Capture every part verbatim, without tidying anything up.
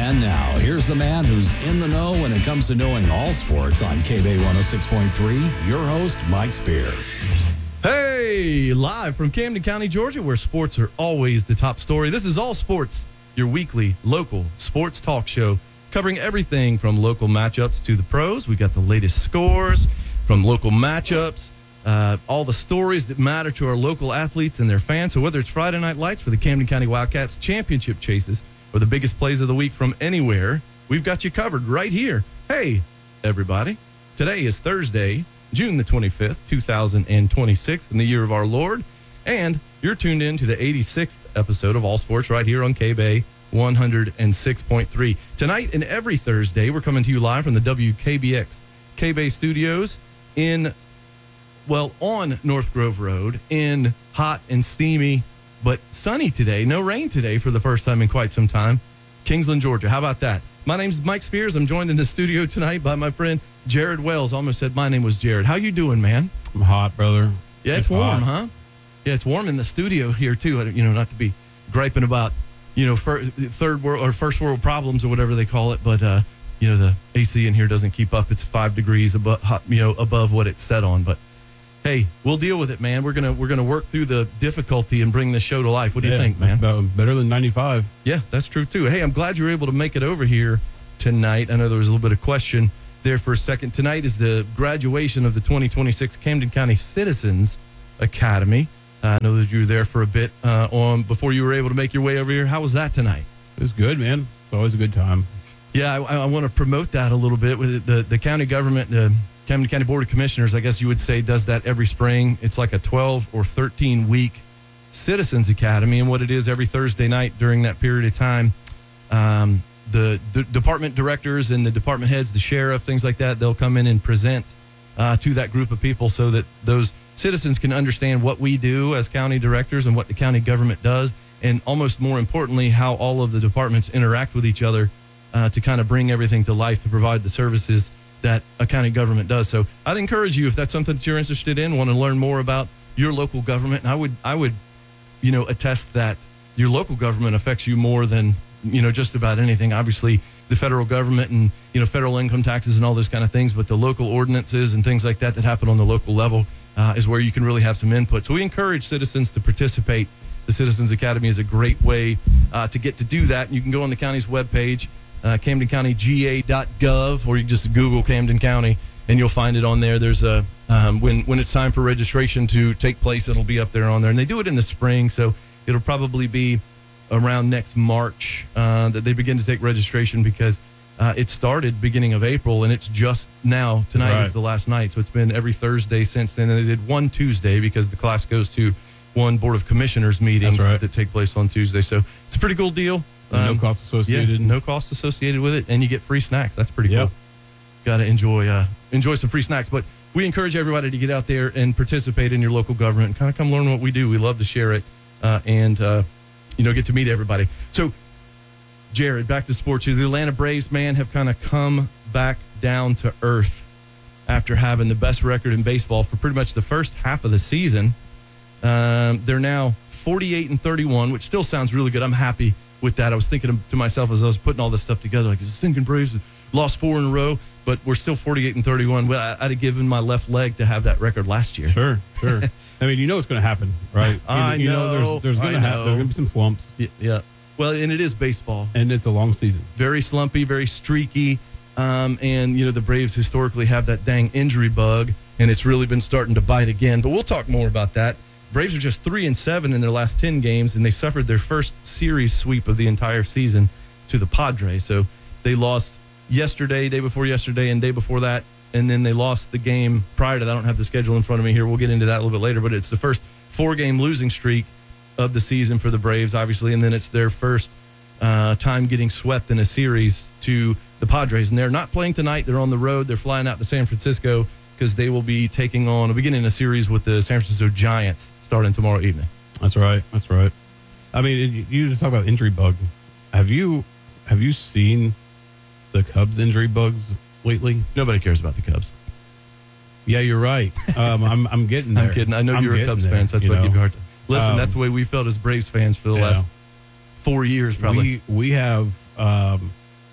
And now, here's the man who's in the know when it comes to knowing all sports on K B A one oh six point three, your host, Mike Spears. Hey, live from Camden County, Georgia, where sports are always the top story. This is All Sports, your weekly local sports talk show, covering everything from local matchups to the pros. We got the latest scores from local matchups, uh, all the stories that matter to our local athletes and their fans. So whether it's Friday Night Lights for the Camden County Wildcats championship chases or the biggest plays of the week from anywhere, we've got you covered right here. Hey, everybody. Today is Thursday, June the twenty-fifth, two thousand twenty-six, in the year of our Lord. And you're tuned in to the eighty-sixth episode of All Sports right here on K B A one oh six point three. Tonight and every Thursday, we're coming to you live from the W K B X K B A studios in, well, on North Grove Road in hot and steamy, but sunny today. No rain today for the first time in quite some time. Kingsland, Georgia. How about that? My name's Mike Spears. I'm joined in the studio tonight by my friend Jared Wells. Almost said my name was Jared. How you doing, man? I'm hot, brother. Yeah, it's, it's warm, hot. huh? Yeah, it's warm in the studio here, too. You know, not to be griping about, you know, fir- third world or first world problems or whatever they call it, but, uh, you know, the A C in here doesn't keep up. It's five degrees above, you know, above what it's set on. But, hey, we'll deal with it, man. We're gonna we're gonna work through the difficulty and bring the show to life. What do yeah, you think, man? About better than ninety-five. Yeah, that's true too. Hey, I'm glad you were able to make it over here tonight. I know there was a little bit of question there for a second. Tonight is the graduation of the twenty twenty-six Camden County Citizens Academy. Uh, I know that you were there for a bit uh, on before you were able to make your way over here. How was that tonight? It was good, man. It's always a good time. Yeah, I, I want to promote that a little bit with the the county government. The Camden County Board of Commissioners, I guess you would say, does that every spring. It's like a twelve or thirteen week Citizens Academy, and what it is every Thursday night during that period of time, um, the, the department directors and the department heads, the sheriff, things like that, they'll come in and present uh, to that group of people so that those citizens can understand what we do as county directors and what the county government does, and almost more importantly, how all of the departments interact with each other uh, to kind of bring everything to life to provide the services that a county government does. So I'd encourage you, if that's something that you're interested in, want to learn more about your local government, and I would, I would, you know, attest that your local government affects you more than, you know, just about anything. Obviously, the federal government and, you know, federal income taxes and all those kind of things, but the local ordinances and things like that that happen on the local level uh, is where you can really have some input. So we encourage citizens to participate. The Citizens Academy is a great way uh, to get to do that. And you can go on the county's webpage, Uh, camden county g a dot gov, or you can just Google Camden County and you'll find it on there. There's a um, when when it's time for registration to take place, it'll be up there on there, and they do it in the spring, so it'll probably be around next March uh, that they begin to take registration, because uh, it started beginning of April and it's just now tonight right. is the last night, so it's been every Thursday since then. And they did one Tuesday because the class goes to one Board of Commissioners meetings right. that take place on Tuesday, so it's a pretty cool deal. Um, no cost associated. Yeah, no cost associated with it, and you get free snacks. That's pretty yep. cool. Got to enjoy uh, enjoy some free snacks. But we encourage everybody to get out there and participate in your local government and kind of come learn what we do. We love to share it uh, and, uh, you know, get to meet everybody. So, Jared, back to sports here. The Atlanta Braves, man, have kind of come back down to earth after having the best record in baseball for pretty much the first half of the season. Um, they're now forty-eight and thirty-one, which still sounds really good. I'm happy with that. I was thinking to myself as I was putting all this stuff together, like, the stinking Braves lost four in a row, but we're still forty-eight and thirty-one. Well, I'd have given my left leg to have that record last year. Sure, sure. I mean, you know it's going to happen, right? I you, you know. know there's, there's going to happen. There's going to be some slumps. Yeah, yeah. Well, and it is baseball. And it's a long season. Very slumpy, very streaky. Um, and, you know, the Braves historically have that dang injury bug, and it's really been starting to bite again. But we'll talk more about that. Braves are just three and seven in their last ten games, and they suffered their first series sweep of the entire season to the Padres. So they lost yesterday, day before yesterday, and day before that, and then they lost the game prior to that. I don't have the schedule in front of me here. We'll get into that a little bit later, but it's the first four-game losing streak of the season for the Braves, obviously, and then it's their first uh, time getting swept in a series to the Padres. And they're not playing tonight. They're on the road. They're flying out to San Francisco because they will be taking on, beginning a series with the San Francisco Giants starting tomorrow evening. That's right. That's right. I mean, you just talk about injury bug. Have you have you seen the Cubs injury bugs lately? Nobody cares about the Cubs. Yeah, you're right. Um, I'm I'm getting there. I'm kidding. I know I'm you're a Cubs there, fan, so that's you why I know? give you a hard time. Listen, Um, that's the way we felt as Braves fans for the yeah. last four years, probably. We we have um,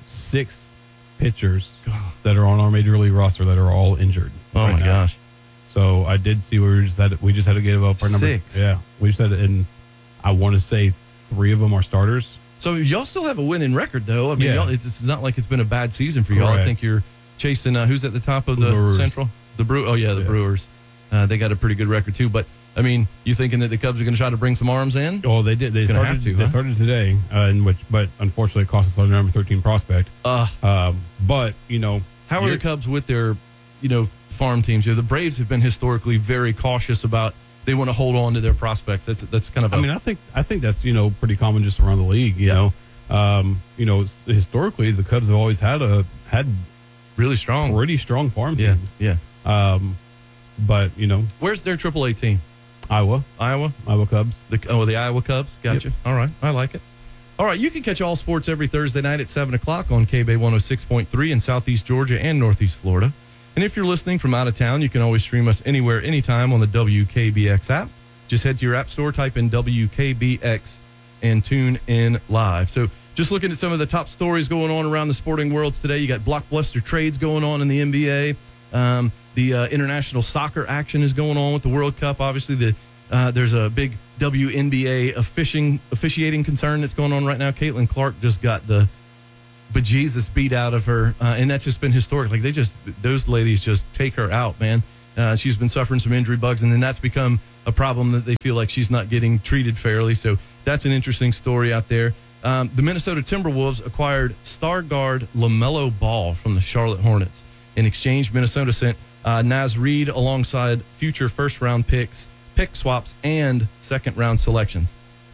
six pitchers that are on our major league roster that are all injured. Oh right my now. gosh. So I did see where we just had we just had to give up our number. Six. Yeah, we just had to, and I want to say three of them are starters. So y'all still have a winning record, though. I mean, Yeah. y'all, it's, it's not like it's been a bad season for y'all. I Correct. think you're chasing, uh, who's at the top of the Brewers. Central? The Brew. Oh, yeah, the Yeah. Brewers. Uh, they got a pretty good record, too. But, I mean, you thinking that the Cubs are going to try to bring some arms in? Oh, they did. They Gonna started. have to, they huh? started today, uh, in which, but unfortunately, it cost us our number thirteen prospect. Uh, Um, but you know, how are you're- the Cubs with their, you know, farm teams? You know, the Braves have been historically very cautious about, they want to hold on to their prospects. That's that's kind of a, I mean, I think I think that's you know pretty common just around the league. You Yeah. know, um, you know, it's, historically the Cubs have always had a had really strong. pretty strong farm Yeah, teams. yeah. Um, but you know, Where's their triple A team? Iowa, Iowa? Iowa Cubs. The, oh, the Iowa Cubs. Gotcha. All right. I like it. All right. You can catch all sports every Thursday night at seven o'clock on K B A one oh six point three in Southeast Georgia and Northeast Florida. And if you're listening from out of town, you can always stream us anywhere, anytime on the W K B X app. Just head to your app store, type in W K B X, and tune in live. So just looking at some of the top stories going on around the sporting worlds today, you got blockbuster trades going on in the N B A. Um, the uh, international soccer action is going on with the World Cup. Obviously, the uh, there's a big W N B A officiating, officiating concern that's going on right now. Caitlin Clark just got the bejesus beat out of her, uh, and that's just been historic. Like, they just, those ladies just take her out, man. Uh, she's been suffering some injury bugs, and then that's become a problem that they feel like she's not getting treated fairly. So that's an interesting story out there. Um, the Minnesota Timberwolves acquired star guard LaMelo Ball from the Charlotte Hornets. In exchange, Minnesota sent uh, Naz Reid alongside future first-round picks, pick swaps, and second-round selections.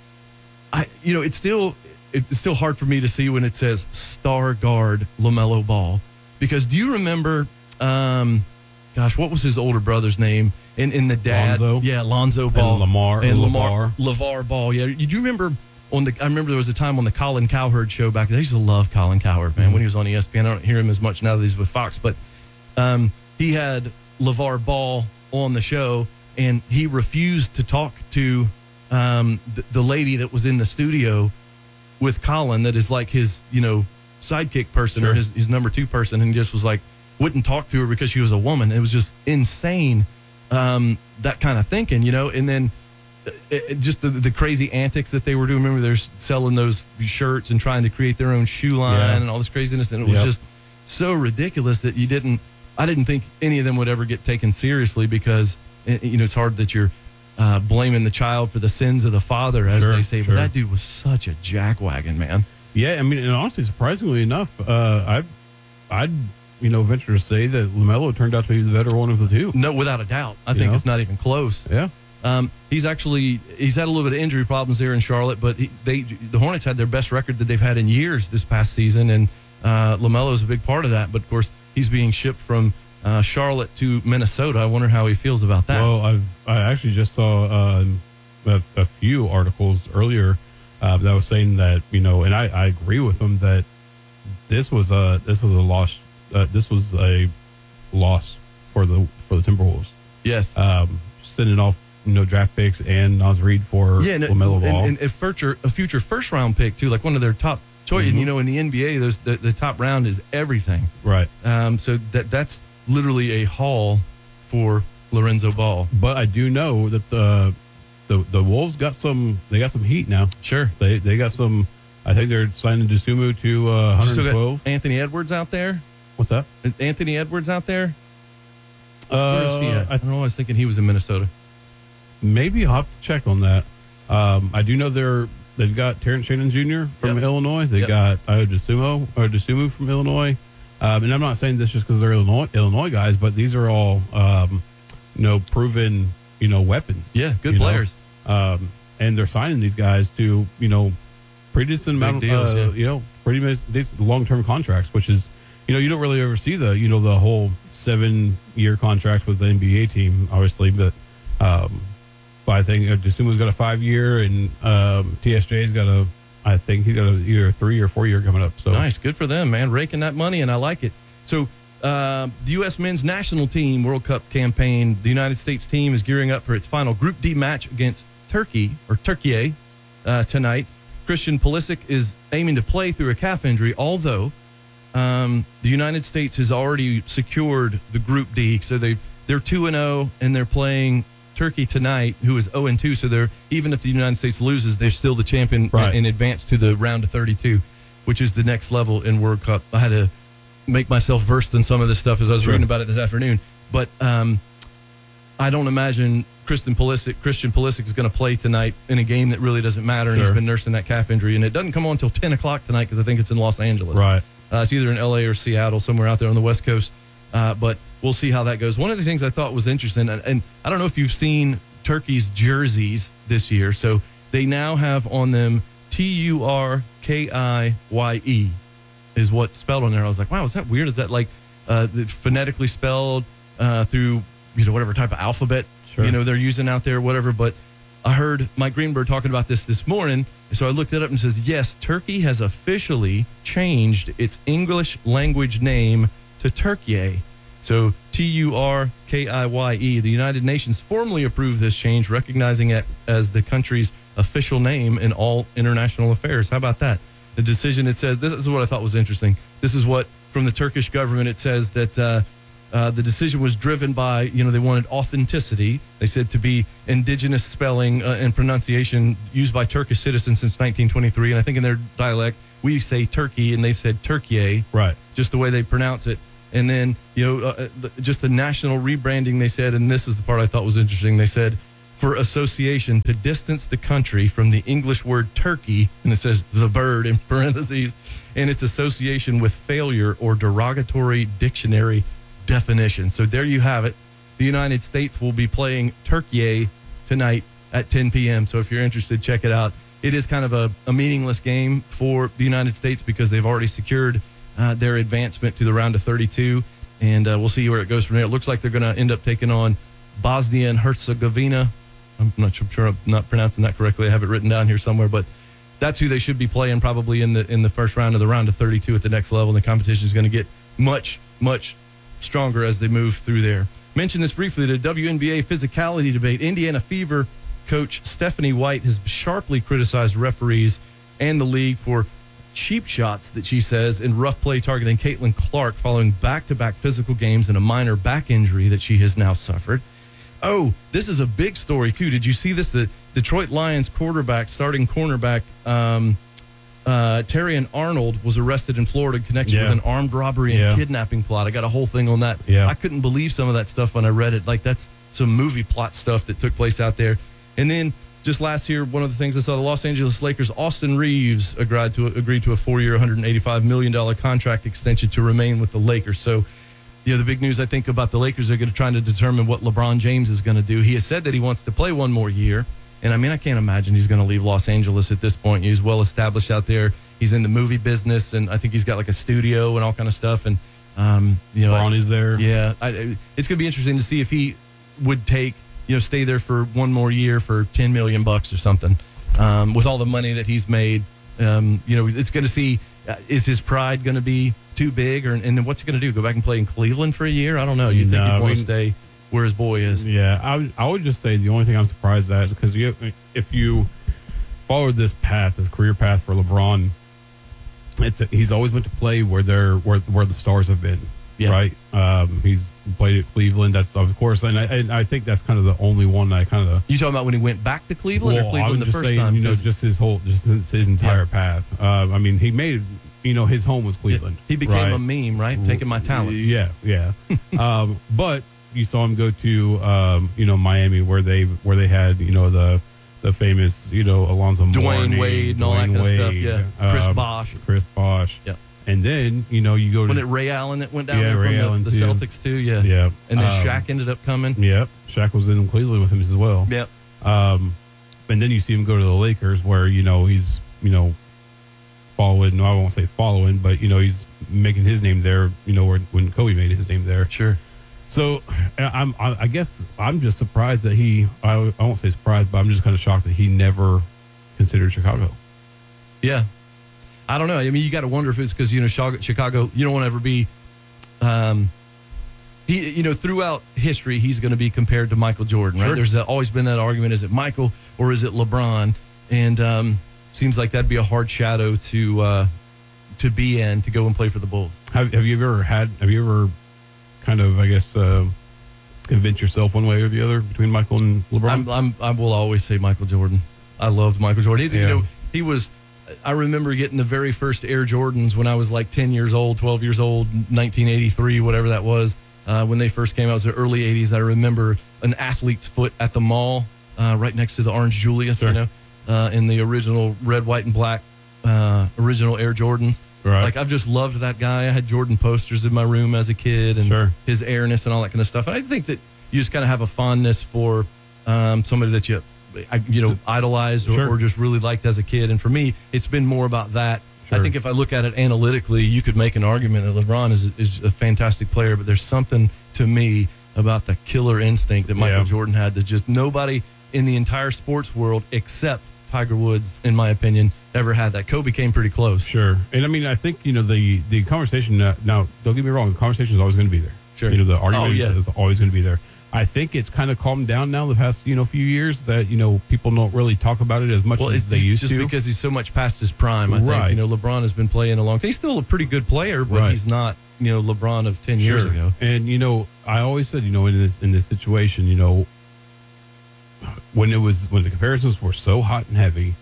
I, you know, it's still it's still hard for me to see when it says star guard LaMelo Ball, because do you remember, um, gosh, what was his older brother's name? In in the dad, Lonzo? yeah, Lonzo Ball, Lamar- and LeVar. Lamar LeVar Ball. Yeah, you do remember on the? I remember there was a time on the Colin Cowherd show back then. I used to love Colin Cowherd, man. Mm-hmm. When he was on E S P N, I don't hear him as much now that he's with Fox, but um, he had LeVar Ball on the show, and he refused to talk to um, the, the lady that was in the studio with Colin, that is like his, you know, sidekick person, Sure. or his, his number two person, and he just was like, wouldn't talk to her because she was a woman. It was just insane, um, that kind of thinking, you know. And then it, it, just the, the crazy antics that they were doing. Remember, they're selling those shirts and trying to create their own shoe line Yeah. and all this craziness, and it was Yep. just so ridiculous that you didn't. I didn't think any of them would ever get taken seriously, because eh, you know, it's hard that you're uh, blaming the child for the sins of the father, as Sure, they say. sure. But that dude was such a jackwagon, man. Yeah, I mean, and honestly, surprisingly enough, uh, I, I'd you know venture to say that LaMelo turned out to be the better one of the two. No, without a doubt. I You think know? it's not even close. Yeah. Um, he's actually he's had a little bit of injury problems there in Charlotte, but he, they the Hornets had their best record that they've had in years this past season, and uh, LaMelo is a big part of that. But of course, he's being shipped from uh, Charlotte to Minnesota. I wonder how he feels about that. Well, I've I actually just saw um, a, a few articles earlier uh, that was saying that you know, and I, I agree with them that this was a this was a loss. Uh, this was a loss for the for the Timberwolves. yes. Um, sending off you know draft picks and Naz Reid for Yeah, and, LaMelo and, Ball. and a future a future first round pick too, like one of their top choice. Mhm. And you know, in the N B A, those the, the top round is everything. Right. Um, so that that's literally a haul for Lorenzo Ball. But I do know that the the the Wolves got some. They got some heat now. Sure. They they got some. I think they're signing Desumu to uh, Still got one twelve. Anthony Edwards out there. What's that? Is Anthony Edwards out there? Uh, Where is he at? I don't know. I was thinking he was in Minnesota. Maybe I'll have to check on that. Um, I do know they're they've got Terrence Shannon Junior from Yep. Illinois. They Yep. got Io DeSumo or DeSumo from Illinois. Um, and I'm not saying this just because they're Illinois Illinois guys, but these are all um, you know proven you know weapons. Yeah, good you know? players. Um, and they're signing these guys to you know pretty decent Big amount deals, of uh, yeah. you know pretty long term contracts, which is you know you don't really ever see the you know the whole seven year contracts with the N B A team, obviously, but. Um, But I think uh, DeSumo's got a five year, and um, T S J's got a, I think he's got a either a three or four year coming up. So Nice, good for them, man. Raking that money, and I like it. So uh, the U S men's national team World Cup campaign, the United States team is gearing up for its final Group D match against Turkey or Turkey uh, tonight. Christian Pulisic is aiming to play through a calf injury, although um, the United States has already secured the Group D. So they they're two and zero, and they're playing Turkey tonight, who is zero and two. So they're even if the United States loses, they're still the champion Right. in advance to the round of thirty-two, which is the next level in World Cup. I had to make myself versed in some of this stuff as I was Sure. reading about it this afternoon. But um, I don't imagine Christian Pulisic, Christian Pulisic is going to play tonight in a game that really doesn't matter, and Sure. he's been nursing that calf injury. And it doesn't come on until ten o'clock tonight because I think it's in Los Angeles. Right. Uh, it's either in L A or Seattle, somewhere out there on the West Coast. Uh, but we'll see how that goes. One of the things I thought was interesting, and, and I don't know if you've seen Turkey's jerseys this year. So they now have on them T U R K I Y E is what's spelled on there. I was like, wow, is that weird? Is that like uh, phonetically spelled uh, through, you know, whatever type of alphabet, Sure. you know, they're using out there, whatever. But I heard Mike Greenberg talking about this this morning. So I looked it up and says, yes, Turkey has officially changed its English language name to Turkey. So T U R K I Y E. The United Nations formally approved this change, recognizing it as the country's official name in all international affairs. How about that? The decision, it says, this is what I thought was interesting. This is what, from the Turkish government, it says that uh, uh, the decision was driven by, you know, they wanted authenticity. They said to be indigenous spelling uh, and pronunciation used by Turkish citizens since nineteen twenty-three. And I think in their dialect, we say Turkey, and they said Turkey, Right. just the way they pronounce it. And then, you know, uh, the, just the national rebranding, they said, and this is the part I thought was interesting. They said, for association, to distance the country from the English word turkey, and it says the bird in parentheses, and its association with failure or derogatory dictionary definition. So there you have it. The United States will be playing Turkey tonight at ten p.m. So if you're interested, check it out. It is kind of a, a meaningless game for the United States because they've already secured uh, their advancement to the round of thirty-two, and uh, we'll see where it goes from there. It looks like they're going to end up taking on Bosnia and Herzegovina. I'm not sure I'm not pronouncing that correctly. I have it written down here somewhere, but that's who they should be playing probably in the in the first round of the round of thirty-two at the next level. And the competition is going to get much, much stronger as they move through there. Mentioned this briefly, the W N B A physicality debate. Indiana Fever coach Stephanie White has sharply criticized referees and the league for cheap shots that she says in rough play targeting Caitlin Clark following back-to-back physical games and a minor back injury that she has now suffered. Oh, this is a big story, too. Did you see this? The Detroit Lions quarterback, starting cornerback, um, uh, Terrion Arnold was arrested in Florida in connection Yeah. with an armed robbery and Yeah. kidnapping plot. I got a whole thing on that. Yeah. I couldn't believe some of that stuff when I read it. Like, that's some movie plot stuff that took place out there. And then just last year, one of the things I saw, the Los Angeles Lakers, Austin Reeves agreed to, agreed to a four-year, one hundred eighty-five million dollars contract extension to remain with the Lakers. So, you know, the big news, I think, about the Lakers, they're going to try to determine what LeBron James is going to do. He has said that he wants to play one more year. And, I mean, I can't imagine he's going to leave Los Angeles at this point. He's well-established out there. He's in the movie business, and I think he's got, like, a studio and all kind of stuff. And, um, you know. Bron is there. Yeah. I, I- it's going to be interesting to see if he would take, you know, stay there for one more year for ten million bucks or something. Um, with all the money that he's made, um, you know, it's going to see, uh, is his pride going to be too big? Or, and then what's he going to do? Go back and play in Cleveland for a year? I don't know. You'd No, think he'd I want to mean- stay where his boy is. Yeah, I would, I would just say the only thing I'm surprised at is because you, if you followed this path, this career path for LeBron, it's a, he's always went to play where they're where where the stars have been, Yeah. right? Um, he's played at Cleveland. That's of course, and I, and I think that's kind of the only one that I kind of. You talking about when he went back to Cleveland or Well, I Cleveland would the just first say, time? you know, 'Cause just his whole, just his, his entire Yeah. path. Uh, I mean, he made, you know, his home was Cleveland. he became right? a meme, right? Taking my talents. Yeah, yeah. um, but you saw him go to, um, you know, Miami, where they where they had, you know, the the famous, you know, Alonzo Dwayne Mourning, Wade and all that Dwayne kind of stuff. Wade, Yeah. Chris um, Bosh. Chris Bosh. Yeah. And then, you know, you go Wasn't to it Ray Allen that went down Yeah, there Ray from Allen the, the too. Celtics too? Yeah. yeah, And then um, Shaq ended up coming. Yep, Shaq was in Cleveland with him as well. Yep. Um, and then you see him go to the Lakers, where you know he's you know following. No, I won't say following, but you know he's making his name there. You know, where, when Kobe made his name there. Sure. So I'm, I I guess I'm just surprised that he. I, I won't say surprised, but I'm just kind of shocked that he never considered Chicago. Yeah. I don't know. I mean, you got to wonder if it's because, you know, Chicago, you don't want to ever be, um, he, you know, throughout history, he's going to be compared to Michael Jordan, right? Sure. There's that, always been that argument. Is it Michael or is it LeBron? And um, seems like that'd be a hard shadow to, uh, to be in to go and play for the Bulls. Have, have you ever had, have you ever kind of, I guess, uh, convince yourself one way or the other between Michael and LeBron? I'm, I'm, I will always say Michael Jordan. I loved Michael Jordan. He, Yeah. you know, he was, I remember getting the very first Air Jordans when I was like ten years old, twelve years old, nineteen eighty-three, whatever that was. Uh, when they first came out, it was the early eighties. I remember an athlete's foot at the mall uh, right next to the Orange Julius, Sure. you know, uh, in the original red, white, and black uh, original Air Jordans. Right. Like, I've just loved that guy. I had Jordan posters in my room as a kid and Sure. his airness and all that kind of stuff. And I think that you just kind of have a fondness for um, somebody that you, I- you know, idolized or, Sure. or just really liked as a kid. And for me, it's been more about that. I Sure. think if I look at it analytically, you could make an argument that LeBron is is a fantastic player, but there's something to me about the killer instinct that Michael Yeah. Jordan had that just nobody in the entire sports world except Tiger Woods, in my opinion, ever had that. Kobe came pretty close. Sure. And I mean, I think, you know, the, the conversation, uh, now, don't get me wrong, the conversation is always going to be there. Sure. You know, the argument Oh, yeah. is, is always going to be there. I think it's kind of calmed down now the past, you know, few years that, you know, people don't really talk about it as much Well, as it's, they it's used just to. because he's so much past his prime. I Right. think, you know, LeBron has been playing a long time. He's still a pretty good player, but Right. he's not, you know, LeBron of ten years Sure. ago. And, you know, I always said, you know, in this, in this situation, you know, when it was, when the comparisons were so hot and heavy,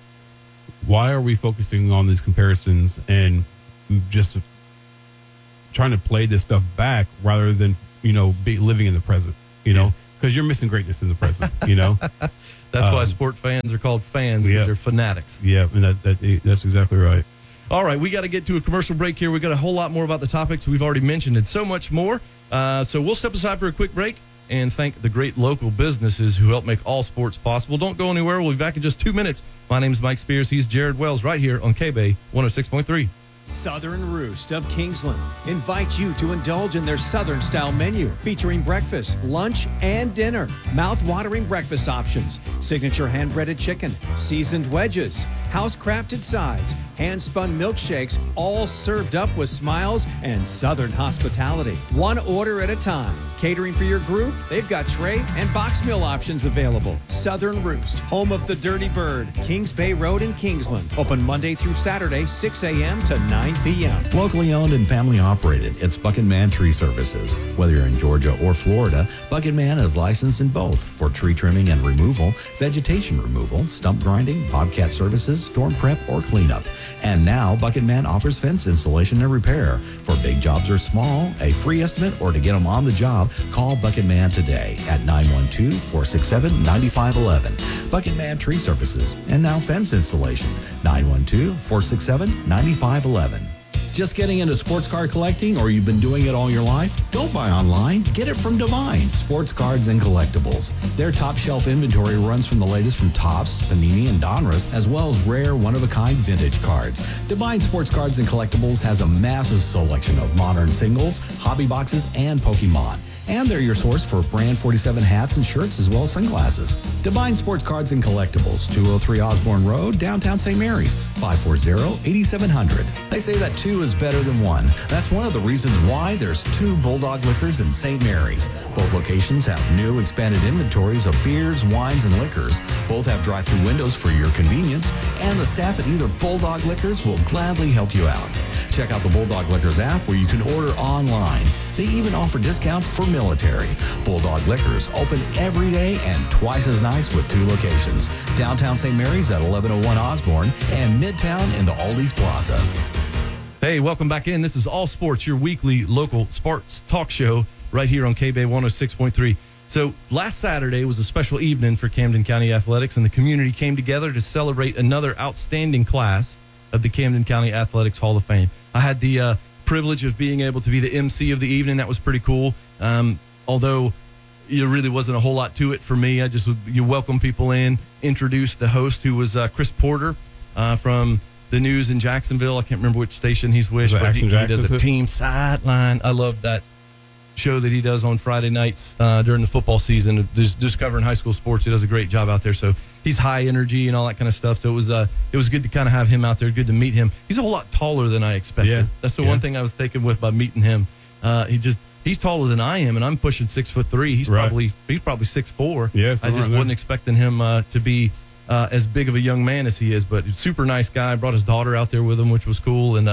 why are we focusing on these comparisons and just trying to play this stuff back rather than, you know, be living in the present, you know, because you're missing greatness in the present, you know? That's why Um, sport fans are called fans, because yeah. they're fanatics. Yeah. And that, that, that's exactly right. All right, we got to get to a commercial break here. We got a whole lot more about the topics we've already mentioned and so much more. Uh, so we'll step aside for a quick break and thank the great local businesses who help make all sports possible. Don't go anywhere. We'll be back in just two minutes. My name is Mike Spears. He's Jared Wells right here on K B A one oh six point three. Southern Roost of Kingsland invites you to indulge in their Southern style menu featuring breakfast, lunch, and dinner. Mouth-watering breakfast options, signature hand-breaded chicken, seasoned wedges, house-crafted sides, hand-spun milkshakes, all served up with smiles and Southern hospitality. One order at a time. Catering for your group? They've got tray and box meal options available. Southern Roost, home of the Dirty Bird, Kings Bay Road in Kingsland. Open Monday through Saturday, six a.m. to nine p.m. Locally owned and family operated, it's Bucket Man Tree Services. Whether you're in Georgia or Florida, Bucket Man is licensed in both for tree trimming and removal, vegetation removal, stump grinding, bobcat services, storm prep, or cleanup. And now, Bucket Man offers fence installation and repair. For big jobs or small, a free estimate, or to get them on the job, call Bucket Man today at nine one two, four six seven, nine five one one. Bucket Man Tree Services. And now fence installation, nine one two, four six seven, nine five one one. Just getting into sports card collecting, or you've been doing it all your life? Don't buy online. Get it from Divine Sports Cards and Collectibles. Their top shelf inventory runs from the latest from Topps, Panini, and Donruss, as well as rare, one-of-a-kind vintage cards. Divine Sports Cards and Collectibles has a massive selection of modern singles, hobby boxes, and Pokemon. And they're your source for Brand forty-seven hats and shirts, as well as sunglasses. Divine Sports Cards and Collectibles, two oh three Osborne Road, downtown Saint Mary's, five four zero, eight seven zero zero. They say that two is better than one. That's one of the reasons why there's two Bulldog Liquors in Saint Mary's. Both locations have new expanded inventories of beers, wines, and liquors. Both have drive-through windows for your convenience, and the staff at either Bulldog Liquors will gladly help you out. Check out the Bulldog Liquors app where you can order online. They even offer discounts for military. Bulldog Liquors open every day and twice as nice with two locations. Downtown Saint Mary's at eleven oh one Osborne and Midtown in the Aldi's Plaza. Hey, welcome back in. This is All Sports, your weekly local sports talk show right here on K B A one oh six point three. So last Saturday was a special evening for Camden County Athletics, and the community came together to celebrate another outstanding class of the Camden County Athletics Hall of Fame. I had the uh, privilege of being able to be the M C of the evening. That was pretty cool. Um, although there really wasn't a whole lot to it for me. I just would, you welcome people in, introduce the host, who was uh, Chris Porter uh, from the news in Jacksonville. I can't remember which station he's with, Was it but he, Action he Jack, does is a it? team sideline. I love that show that he does on Friday nights uh, during the football season, just, just covering high school sports. He does a great job out there. So he's high energy and all that kind of stuff. So it was uh, it was good to kind of have him out there. Good to meet him. He's a whole lot taller than I expected. Yeah. That's the Yeah. one thing I was taken with by meeting him. Uh, he just he's taller than I am, and I'm pushing six foot three. He's Right. probably he's probably six four. Yeah, I somewhere just in there. wasn't expecting him uh, to be uh, as big of a young man as he is. But super nice guy. Brought his daughter out there with him, which was cool. And uh,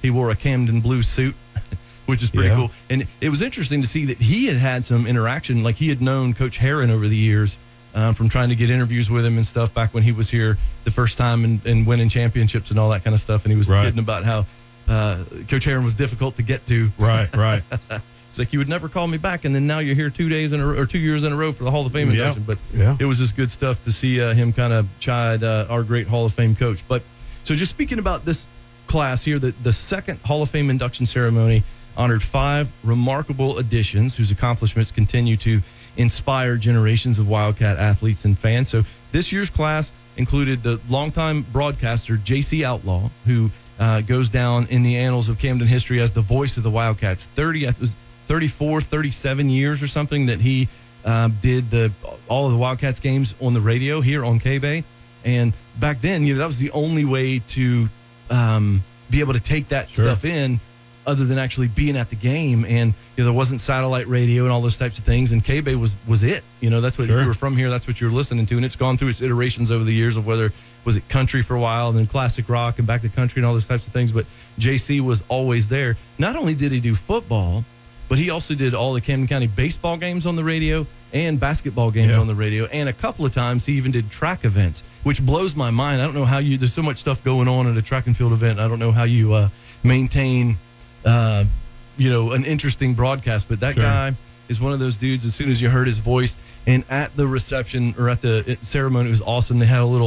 he wore a Camden blue suit, which is pretty Yeah. cool. And it was interesting to see that he had had some interaction. Like he had known Coach Herron over the years um, from trying to get interviews with him and stuff back when he was here the first time and, and winning championships and all that kind of stuff. And he was Right. kidding about how uh, Coach Herron was difficult to get to. Right, right. It's like you would never call me back, and then now you're here two days in a, or two years in a row for the Hall of Fame Yeah. induction. But Yeah. it was just good stuff to see uh, him kind of chide uh, our great Hall of Fame coach. But so just speaking about this class here, the, the second Hall of Fame induction ceremony honored five remarkable additions whose accomplishments continue to inspire generations of Wildcat athletes and fans. So this year's class included the longtime broadcaster J C Outlaw, who uh, goes down in the annals of Camden history as the voice of the Wildcats. thirty, it was thirty-four, thirty-seven years or something that he uh, did the all of the Wildcats games on the radio here on K-Bay. And back then, you know, that was the only way to um, be able to take that Sure. stuff in, other than actually being at the game. And you know, there wasn't satellite radio and all those types of things. And K-Bay was was it. You know, that's what Sure. if you were from here. That's what you were listening to. And it's gone through its iterations over the years of whether was it country for a while and then classic rock and back to country and all those types of things. But J C was always there. Not only did he do football, but he also did all the Camden County baseball games on the radio and basketball games Yeah. on the radio. And a couple of times he even did track events, which blows my mind. I don't know how you, there's so much stuff going on at a track and field event. I don't know how you uh, maintain, uh, you know, an interesting broadcast. But that Sure. guy is one of those dudes, as soon as you heard his voice, and at the reception or at the ceremony, it was awesome. They had a little